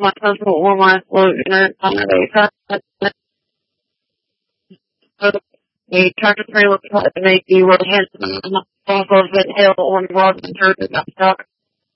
my husband or my lieutenant on the the tractor trailer cut and make the road hands off of the hill on Robinson Church and got stuck.